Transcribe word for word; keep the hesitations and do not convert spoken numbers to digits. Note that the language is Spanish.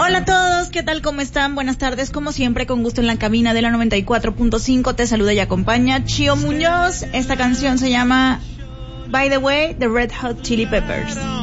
Hola a todos, ¿qué tal? ¿Cómo están? Buenas tardes, como siempre, con gusto en la cabina de la noventa y cuatro punto cinco. Te saluda y acompaña Chio Muñoz. Esta canción se llama By the Way, The Red Hot Chili Peppers.